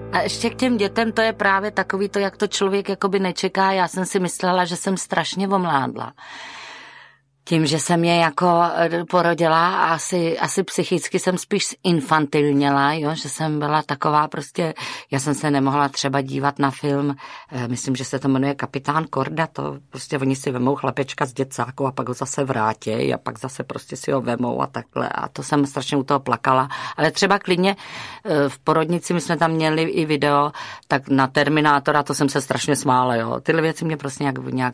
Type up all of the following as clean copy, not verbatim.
A ještě k těm dětem, to je právě takový to, jak to člověk jakoby nečeká. Já jsem si myslela, že jsem strašně omládla. Tím, že jsem je jako porodila a asi psychicky jsem spíš infantilněla, jo, že jsem byla taková prostě, já jsem se nemohla třeba dívat na film, myslím, že se to jmenuje Kapitán Korda, to prostě oni si vemou chlapečka z děcáku a pak ho zase vrátí a pak zase prostě si ho vemou a takhle a to jsem strašně u toho plakala, ale třeba klidně v porodnici, my jsme tam měli i video, tak na Terminátora, to jsem se strašně smála, jo, tyhle věci mě prostě nějak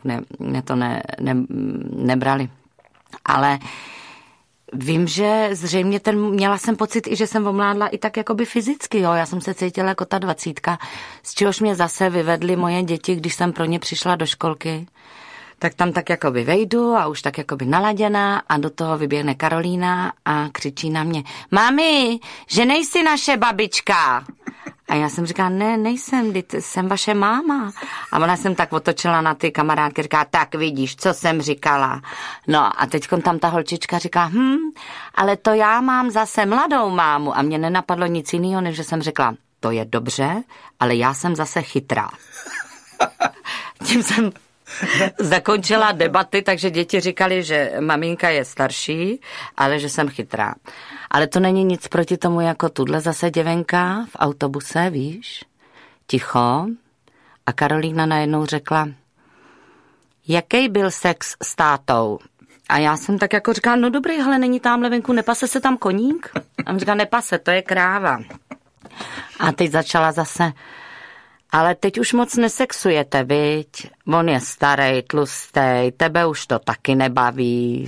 nebrali. Ale vím, že zřejmě měla jsem pocit i, že jsem omládla i tak jakoby fyzicky, jo. Já jsem se cítila jako ta 20, z čehož mě zase vyvedly moje děti, když jsem pro ně přišla do školky. Tak tam tak jakoby vejdu a už tak jakoby naladěná a do toho vyběhne Karolína a křičí na mě: Mami, že nejsi naše babička. A já jsem říkala: ne, nejsem, jsem vaše máma. A ona jsem tak otočila na ty kamarádky, říká: tak vidíš, co jsem říkala. No a teďkon tam ta holčička říká: ale to já mám zase mladou mámu. A mě nenapadlo nic jiného, než že jsem řekla: to je dobře, ale já jsem zase chytrá. Tím jsem zakončila debaty, takže děti říkali, že maminka je starší, ale že jsem chytrá. Ale to není nic proti tomu, jako tuhle zase děvenka v autobuse, víš, ticho. A Karolína najednou řekla: jaký byl sex s tátou? A já jsem tak jako říkala: no dobrý, hele, není tamhle venku, nepase se tam koník? A on říká: nepase, to je kráva. A teď začala zase: ale teď už moc nesexujete, viď? On je starý, tlustej, tebe už to taky nebaví.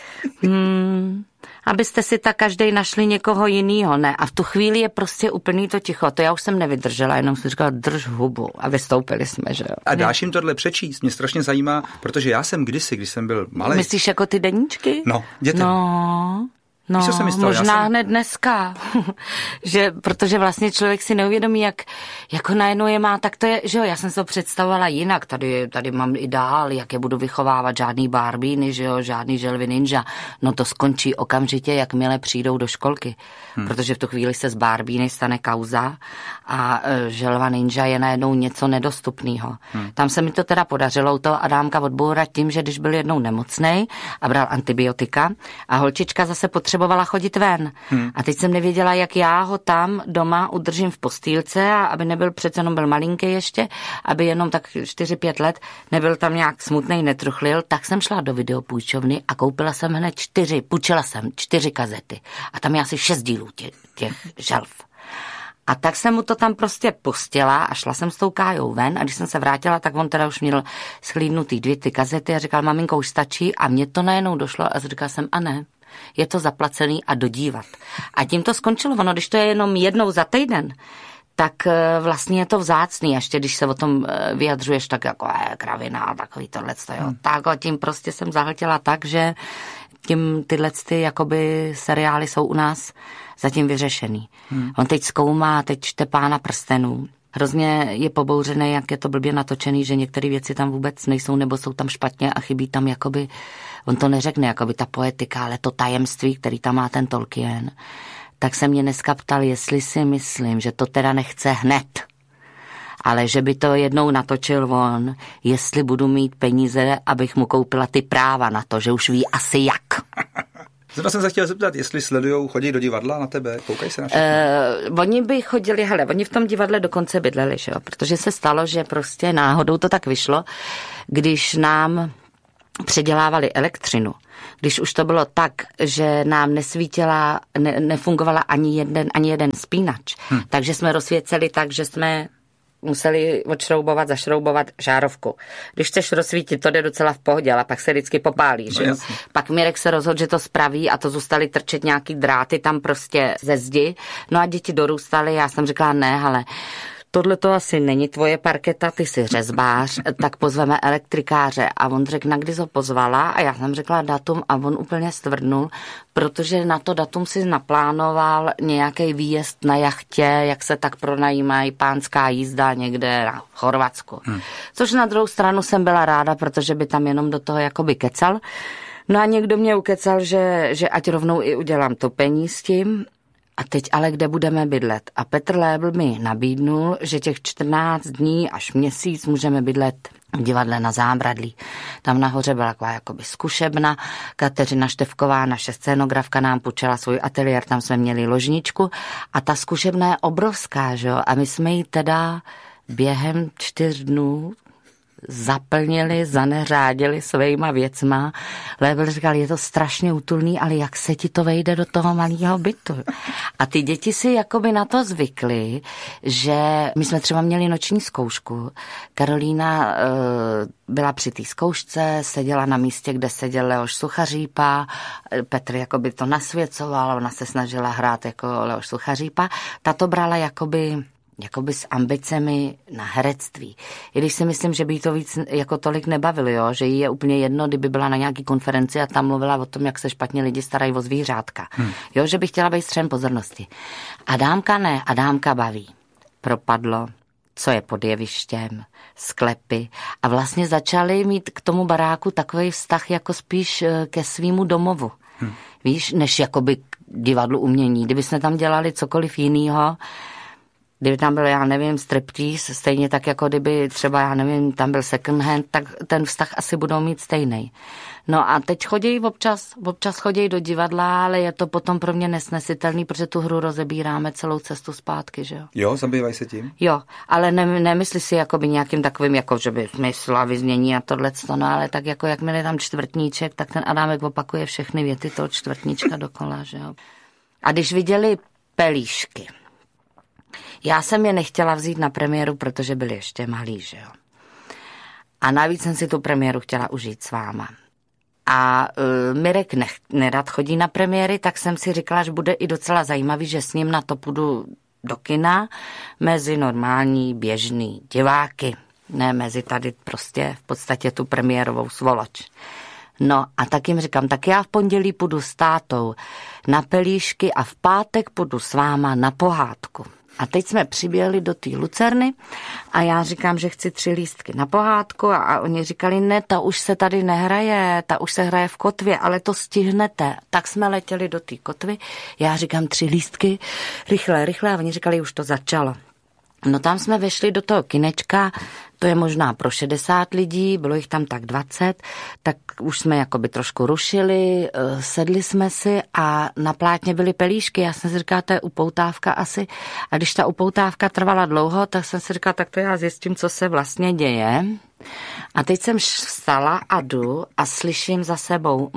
Abyste si tak každej našli někoho jinýho, ne? A v tu chvíli je prostě úplný to ticho. To já už jsem nevydržela, jenom jsem říkala: drž hubu. A vystoupili jsme, že jo. A dáš jim tohle přečíst? Mě strašně zajímá, protože já jsem když jsem byl malý. Myslíš jako ty deníčky? No, dětem. No, možná hned dneska, že, protože vlastně člověk si neuvědomí, jak jako najednou je má, tak to je, že jo, já jsem se to představovala jinak, tady mám ideál, jak je budu vychovávat, žádný barbíny, že jo, žádný želvy ninja, no to skončí okamžitě, jakmile přijdou do školky, protože v tu chvíli se z barbíny stane kauza a želva ninja je najednou něco nedostupného. Tam se mi to teda podařilo u toho Adámka odbourat tím, že když byl jednou nemocnej a bral antibiotika a holčička zase potřebovala chodit ven. A teď jsem nevěděla, jak já ho tam doma udržím v postýlce a aby nebyl, přece jenom byl malinký ještě, aby jenom tak 4-5 let nebyl tam nějak smutnej, netruchlil, tak jsem šla do videopůjčovny a koupila jsem hned 4 kazety. A tam je asi 6 dílů těch želv. A tak jsem mu to tam prostě pustila a šla jsem s tou Kájou ven a když jsem se vrátila, tak on teda už měl schlídnutý 2 ty kazety a říkal: maminko, už stačí, a mně to najednou došlo a říkala jsem: a ne, je to zaplacený a dodívat. A tím to skončilo. Ono, když to je jenom jednou za týden, tak vlastně je to vzácný. Ještě když se o tom vyjadřuješ tak jako kravina, takový tohleto, jo. Tak tím prostě jsem zahltila tak, že tím tyhle jakoby seriály jsou u nás zatím vyřešený. On teď zkoumá, teď čte Pána prstenů. Hrozně je pobouřený, jak je to blbě natočený, že některé věci tam vůbec nejsou, nebo jsou tam špatně a chybí tam jakoby, on to neřekne, jakoby ta poetika, ale to tajemství, který tam má ten Tolkien. Tak se mě dneska ptal, jestli si myslím, že to teda nechce hned, ale že by to jednou natočil on, jestli budu mít peníze, abych mu koupila ty práva na to, že už ví asi jak. Zrovna jsem se chtěl zeptat, jestli chodí do divadla na tebe, koukají se na všechno? Oni by chodili, oni v tom divadle dokonce bydleli, že jo? Protože se stalo, že prostě náhodou to tak vyšlo, když nám předělávali elektřinu, když už to bylo tak, že nám nesvítila, nefungovala ani jeden spínač, takže jsme rozsvěceli tak, že jsme museli zašroubovat žárovku. Když chceš rozsvítit, to jde docela v pohodě, ale pak se vždycky popálí, že jo? Pak Mirek se rozhodl, že to spraví a to zůstaly trčet nějaký dráty tam prostě ze zdi. No a děti dorůstaly, já jsem říkala: ne, ale tohle to asi není tvoje parketa, ty jsi řezbář, tak pozveme elektrikáře. A on řekl, na kdy ho pozvala, a já jsem řekla datum a on úplně stvrdnul, protože na to datum si naplánoval nějaký výjezd na jachtě, jak se tak pronajímají pánská jízda někde na Chorvatsku. Což na druhou stranu jsem byla ráda, protože by tam jenom do toho jakoby kecal. No a někdo mě ukecal, že ať rovnou i udělám topení s tím. a teď ale kde budeme bydlet? A Petr Lébl mi nabídnul, že těch 14 dní až měsíc můžeme bydlet v divadle Na Zábradlí. Tam nahoře byla taková jakoby zkušebna. Kateřina Števková, naše scénografka, nám půjčila svůj ateliér, tam jsme měli ložničku a ta zkušebna je obrovská, že jo? A my jsme ji teda během 4 dnů zaplnili, zaneřádili svýma věcma. Lébl říkal, je to strašně útulný, ale jak se ti to vejde do toho malého bytu? A ty děti si jakoby na to zvykly, že my jsme třeba měli noční zkoušku. Karolína byla při té zkoušce, seděla na místě, kde seděl Leoš Suchařípa, Petr jakoby to nasvěcoval, ona se snažila hrát jako Leoš Suchařípa. Ta to brala jakoby s ambicemi na herectví. I když si myslím, že by jí to víc jako tolik nebavilo, jo? Že jí je úplně jedno, kdyby byla na nějaký konferenci a tam mluvila o tom, jak se špatně lidi starají o zvířátka. Jo, že by chtěla být střem pozornosti. Adámka ne, Adámka baví. Propadlo, co je pod jevištěm, sklepy a vlastně začali mít k tomu baráku takový vztah jako spíš ke svýmu domovu. Víš, než jakoby k divadlu umění. Kdyby jsme tam dělali cokoliv jinýho, kdyby tam byl, já nevím, striptease, stejně tak jako kdyby třeba, já nevím, tam byl second hand, tak ten vztah asi budou mít stejný. No a teď chodí občas chodí do divadla, ale je to potom pro mě nesnesitelný, protože tu hru rozebíráme celou cestu zpátky, že jo. Jo, zabývají se tím? Jo, ale nemyslí si jakoby nějakým takovým, jako že by smysla, vyznění a tohleto, no ale tak jako jakmile tam čtvrtníček, tak ten Adámek opakuje všechny věty toho čtvrtníčka dokola, že jo. A když viděli pelíšky, já jsem je nechtěla vzít na premiéru, protože byli ještě malí, že jo. A navíc jsem si tu premiéru chtěla užít s váma. A Mirek nerad chodí na premiéry, tak jsem si říkala, že bude i docela zajímavý, že s ním na to půjdu do kina mezi normální, běžný diváky. Ne mezi tady prostě v podstatě tu premiérovou svoloč. No a tak jim říkám, tak já v pondělí půjdu s tátou na pelíšky a v pátek půjdu s váma na pohádku. A teď jsme přiběhli do té Lucerny a já říkám, že chci 3 lístky na pohádku a oni říkali, ne, ta už se tady nehraje, ta už se hraje v Kotvě, ale to stihnete. Tak jsme letěli do té Kotvy, já říkám 3 lístky, rychle a oni říkali, už to začalo. No tam jsme vešli do toho kinečka, to je možná pro 60 lidí, bylo jich tam tak 20, tak už jsme jakoby trošku rušili, sedli jsme si a na plátně byly pelíšky, já jsem si říkala, to je upoutávka asi. A když ta upoutávka trvala dlouho, tak jsem si říkala, tak to já zjistím, co se vlastně děje. A teď jsem vstala a jdu a slyším za sebou,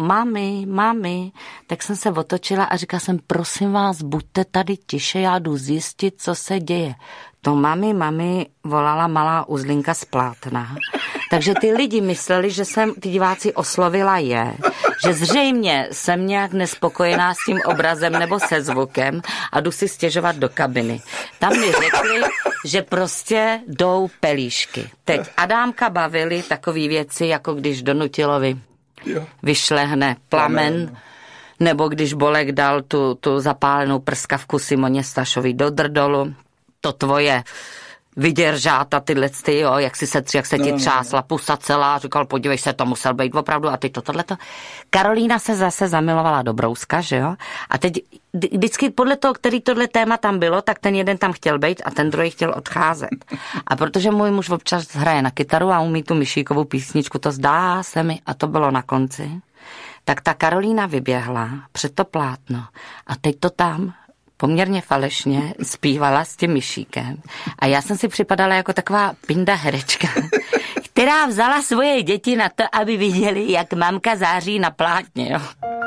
mami, tak jsem se otočila a říkala jsem, prosím vás, buďte tady tiše, já jdu zjistit, co se děje. To mami volala malá uzlinka z Plátna. Takže ty lidi mysleli, že jsem ty diváci oslovila že zřejmě jsem nějak nespokojená s tím obrazem nebo se zvukem a jdu si stěžovat do kabiny. Tam mi řekli, že prostě jdou pelíšky. Teď Adámka bavili takový věci, jako když do Nutilovi vyšlehne plamen, nebo když Bolek dal tu zapálenou prskavku Simoně Stašovi do drdolu. To tvoje vyděržáta tyhle, jo, jak se ti třásla pusa celá, říkal, podívej se, to musel být opravdu a ty tohleto. Karolína se zase zamilovala do Brouska, že jo, a teď vždycky podle toho, který tohle téma tam bylo, tak ten jeden tam chtěl být a ten druhý chtěl odcházet. A protože můj muž občas hraje na kytaru a umí tu Myšíkovou písničku, to zdá se mi, a to bylo na konci, tak ta Karolína vyběhla před to plátno a teď to tam poměrně falešně zpívala s tím Myšíkem. A já jsem si připadala jako taková pinda herečka, která vzala svoje děti na to, aby viděli, jak mamka září na plátně. Jo.